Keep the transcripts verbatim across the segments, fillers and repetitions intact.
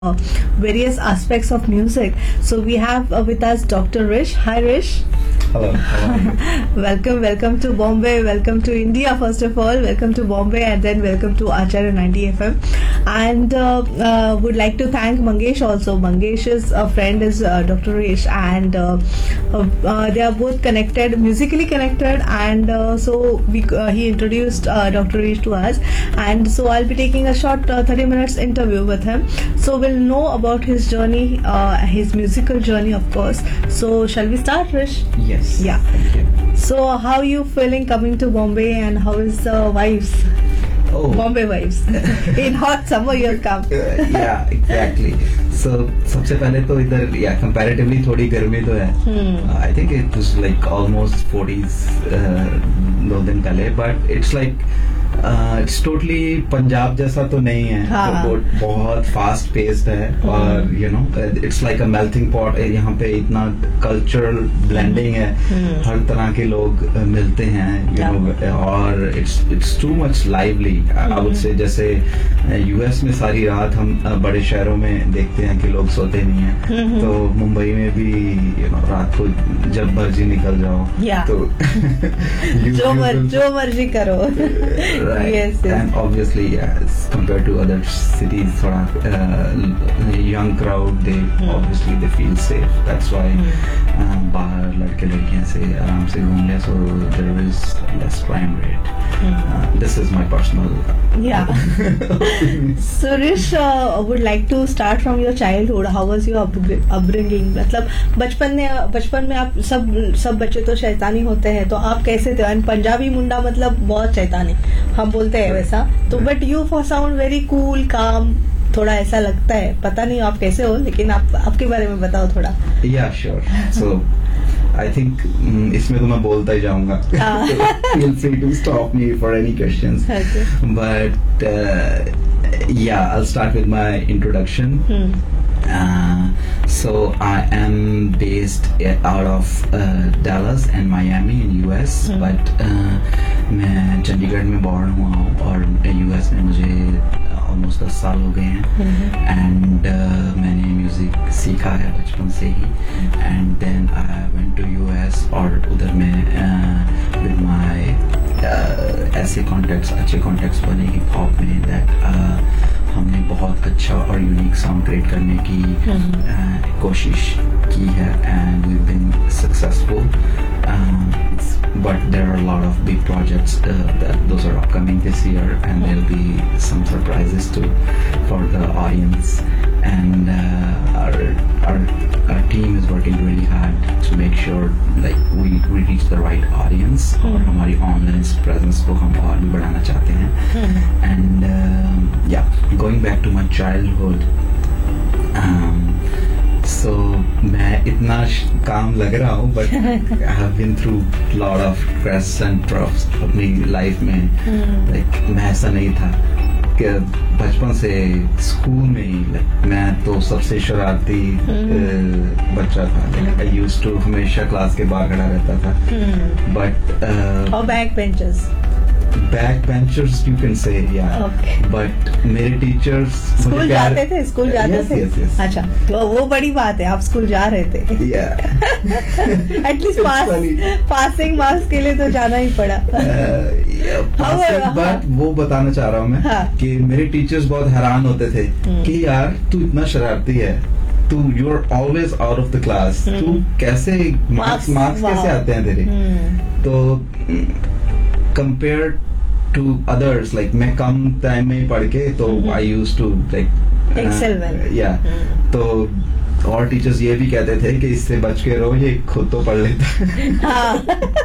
Uh, various aspects of music. So we have uh, with us Doctor Rish. Hi Rish. Hello. How are you? welcome, welcome to Bombay. Welcome to India. First of all, welcome to Bombay, and then welcome to Acharya ninety F M. And uh, uh, would like to thank Mangesh also. Mangesh's uh, friend is uh, Doctor Rish, and uh, uh, they are both connected, musically connected. And uh, so we uh, he introduced uh, Doctor Rish to us, and so I'll be taking a short uh, thirty minutes interview with him. So we'll know about his journey, uh, his musical journey, of course. So shall we start, Rish? Yes. Yeah. Thank you. So how are you feeling coming to Bombay, and how is the vibes? Oh. Bombay vibes. In hot summer you have come. Uh, yeah, exactly. So सबसे पहले तो इधर yeah comparatively थोड़ी गर्मी तो है. Hmm. Uh, I think it was like almost forties uh, दो दिन पहले, but it's like it's totally Punjab जैसा तो नहीं है. हाँ. तो बहुत फास्ट पेस्ड है और you know it's like a melting pot. यहाँ पे इतना कल्चरल ब्लेंडिंग है. hmm. हर तरह के लोग मिलते हैं यू नो और it's it's too much lively I would say. जैसे यूएस में सारी रात हम बड़े शहरों में देखते हैं कि लोग सोते नहीं हैं. hmm. तो मुंबई में भी यू नो रात को जब मर्जी निकल जाओ yeah. तो जो मर, जो मर्जी करो. Right. Yes, yes. And obviously, yes, compared to other cities, थोड़ा uh, young crowd, they hmm. obviously they feel safe. That's why hmm. uh, बाहर लड़के लड़कियां से आराम से घूम ले, so there is less crime rate. hmm. Uh, this is my personal. Yeah. So Rish, uh, would like to start from your childhood. How was your upbringing? मतलब बचपन में बचपन में आप सब सब बच्चे तो शैतानी होते हैं, तो आप कैसे थे? पंजाबी मुंडा मतलब बहुत शैतानी हम बोलते हैं वैसा. तो but you for sound very cool काम, थोड़ा ऐसा लगता है. पता नहीं आप कैसे हो, लेकिन आप आपके बारे में बताओ थोड़ा. Yeah, sure. So I think um, इसमें तो मैं बोलता ही जाऊंगा. So feel free to stop me for any questions. Okay. But uh, yeah, I'll start with my introduction. Hmm. Uh, so I am based out of uh, Dallas and Miami in U S. Hmm. But uh, मैं चंडीगढ़ में born हुआ हूँ और U S में मुझे almost दस साल हो गए हैं. hmm. And uh, मैंने म्यूजिक सीखा है बचपन से ही. And then I went to U S और उधर मैं uh, with my uh, ऐसे contacts अच्छे contacts बने हिप हॉप में that uh, हमने बहुत अच्छा और यूनिक साउंड क्रिएट करने की hmm. uh, कोशिश की है and we've been successful. Um, but there are a lot of big projects uh, that those are upcoming this year, and there'll be some surprises too for the audience. And uh, our, our our team is working really hard to make sure like we we reach the right audience. Hmm. और हमारी online presence को हम और भी बढ़ाना चाहते हैं. hmm. And um, yeah, going back to my childhood. Um, So मैं इतना काम लग रहा हूँ, but I have been through lot of crests and troughs अपनी लाइफ में. hmm. Like मैं ऐसा नहीं था कि बचपन से स्कूल में ही like, मैं तो सबसे शरारती hmm. uh, बच्चा था. Like I used to हमेशा क्लास के बाहर खड़ा रहता था. hmm. But uh, और back benchers. Back benchers you can say, yeah. Okay. But मेरे टीचर्स स्कूल जाते थे स्कूल जाते yes, थे yes, yes. अच्छा, तो वो बड़ी बात है, आप स्कूल जा रहे थे. Yeah. At least It's pass funny. Passing marks के लिए तो जाना ही पड़ा. Uh, बट वो बताना चाह रहा हूँ मैं हाँ. कि मेरे टीचर्स बहुत हैरान होते थे hmm. कि यार तू इतना शरारती है, तू you are always out of the class, hmm. तू कैसे मार्क्स मार्क्स कैसे आते हैं तेरे. hmm. तो कंपेयर टू अदर्स लाइक मैं कम टाइम में पढ़ के तो आई use to like Excel well. या तो और टीचर्स ये भी कहते थे कि इससे बच के रहो, ये खुद तो पढ़ लेता.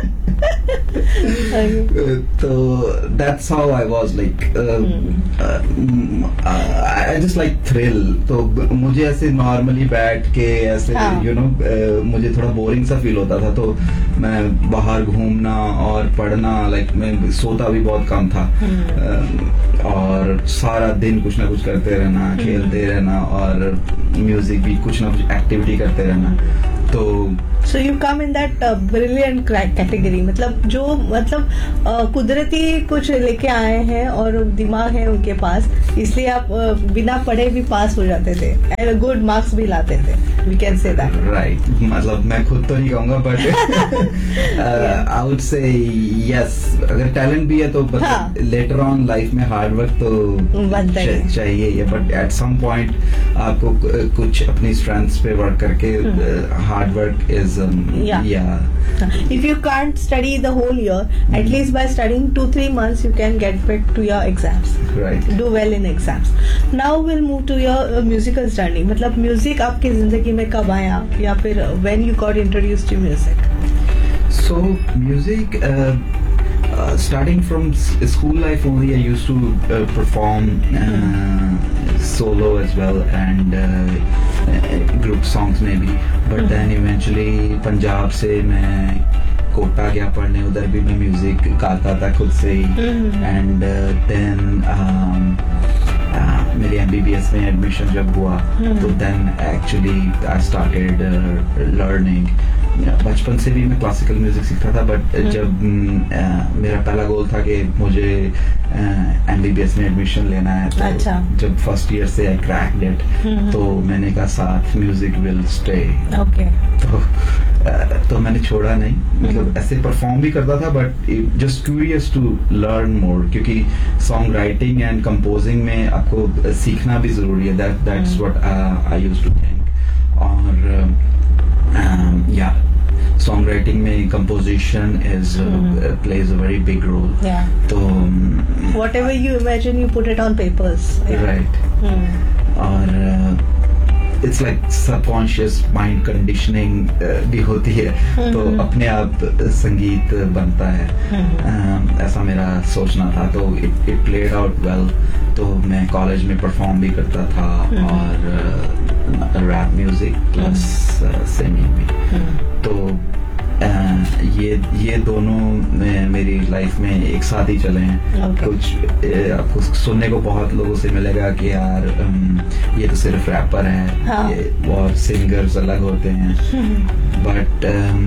तो that's how I was like uh, uh, I just like thrill. तो मुझे ऐसे नॉर्मली बैठ के ऐसे यू नो मुझे थोड़ा बोरिंग सा फील होता था, तो मैं बाहर घूमना और पढ़ना लाइक मैं सोता भी बहुत कम था. uh, और सारा दिन कुछ ना कुछ करते रहना, खेलते रहना और म्यूजिक भी कुछ ना कुछ एक्टिविटी करते रहना. तो so you come in that brilliant category, मतलब जो मतलब uh, कुदरती कुछ लेके आए हैं और दिमाग है उनके पास, इसलिए आप uh, बिना पढ़े भी पास हो जाते थे एंड गुड मार्क्स भी लाते थे, we can say that. Right, मतलब मैं खुद तो नहीं कहूंगा but I would say yes, अगर टैलेंट भी है तो लेटर ऑन लाइफ में हार्ड वर्क तो बनता ही है। चाहिए ही, बट एट सम पॉइंट आपको कुछ अपनी स्ट्रेंथ्स पे वर्क करके hard work is Yeah. yeah If you can't study the whole year, at least by studying two three months you can get back to your exams. right, Do well in exams. Now we'll move to your uh, musical journey. मतलब music आपकी जिंदगी में कब आया, या फिर when you got introduced to music? so music uh, uh, starting from s- school life only, I used to uh, perform uh, solo as well and uh, group songs maybe, but Hmm. then eventually Punjab से मैं कोटा गया पढ़ने, उधर भी मैं music गाता था खुद से ही, Hmm. एंड देन मेरी एमबीबीएस में एडमिशन जब हुआ Hmm. तो then actually I started learning. बचपन से भी मैं क्लासिकल म्यूजिक सीखता था, बट Hmm. जब uh, मेरा पहला गोल था कि मुझे एमबीबीएस में एडमिशन लेना है, तो अच्छा। जब फर्स्ट ईयर से आई क्रैक्ड इट, Hmm. तो मैंने कहा साथ म्यूजिक विल स्टे। Okay. तो uh, तो मैंने छोड़ा नहीं, मतलब Hmm. ऐसे परफॉर्म भी करता था, but just curious to learn more, क्योंकि सॉन्ग राइटिंग एंड कंपोजिंग में आपको uh, सीखना भी जरूरी है। That that's Hmm. What I used to think. और या सॉन्ग राइटिंग में composition is Hmm. Plays a very big role. Yeah. तो Whatever you imagine, you put it on papers. Yeah. Right, Hmm. और it's like subconscious mind conditioning भी होती है, तो हम्म। अपने आप संगीत बनता है। हम्म। अम, ऐसा मेरा सोचना था, तो it it played out well. तो मैं कॉलेज में परफॉर्म भी करता था, हम्म। और रैप म्यूजिक प्लस सिंगिंग भी। Hmm. तो अ, ये ये दोनों में मेरी लाइफ में एक साथ ही चले हैं। Okay. कुछ अ, आपको सुनने को बहुत लोगों से मिलेगा कि यार अम, ये तो सिर्फ रैपर है, हाँ. ये, और सिंगर्स अलग होते हैं, Hmm. बट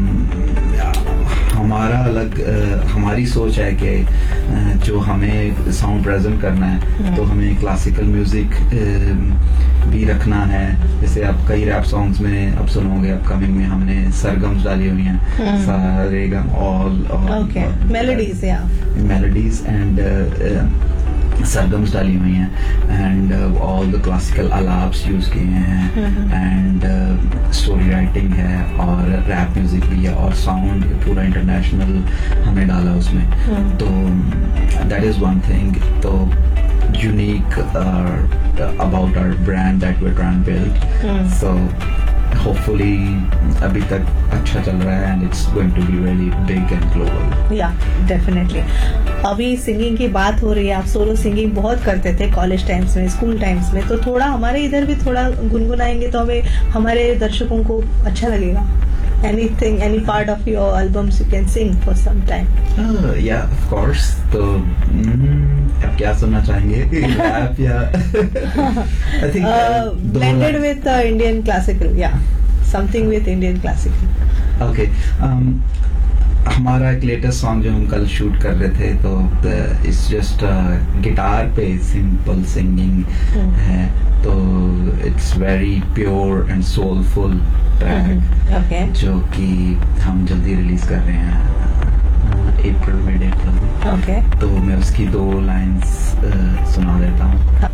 हमारा अलग अ, हमारी सोच है कि अ, जो हमें साउंड प्रेजेंट करना है, Hmm. तो हमें क्लासिकल म्यूजिक भी रखना है। जैसे आप कई रैप सॉन्ग्स में आप सुनोगे, अपकमिंग में हमने सरगम्स डाली हुई हैं, Hmm. सा रे गा all Okay. Melodies, yeah. Melodies and सरगम्स डाली हुई हैं, and all the classical अलाप्स use किए हैं, Mhm. एंड स्टोरी राइटिंग है, और रैप म्यूजिक भी है, और साउंड पूरा इंटरनेशनल हमने डाला उसमें। Hmm. तो दैट इज वन थिंग तो unique about our brand that we trying build. Hmm. So hopefully अभी तक अच्छा चल रहा है, and it's going to be really big and global. या डेफिनेटली। अभी सिंगिंग की बात हो रही है, आप सोलो सिंगिंग बहुत करते थे कॉलेज टाइम्स में, स्कूल टाइम्स में, तो थोड़ा हमारे इधर भी थोड़ा गुनगुनाएंगे तो हमें हमारे दर्शकों को अच्छा लगेगा। Anything, any part of your albums you can sing for some time. या ऑफ कोर्स। तो mm, आप क्या सुनना चाहेंगे, रैप या I think blended with Indian classical, या something with Indian classical. Okay. हमारा एक लेटेस्ट सॉन्ग जो हम कल शूट कर रहे थे, तो इट्स जस्ट गिटार पे सिंपल सिंगिंग Hmm. है, तो it's very pure and soulful track, okay जो कि हम जल्दी रिलीज कर रहे हैं अप्रैल मिड अप्रैल में। ओके। तो मैं उसकी दो लाइंस सुना देता हूँ।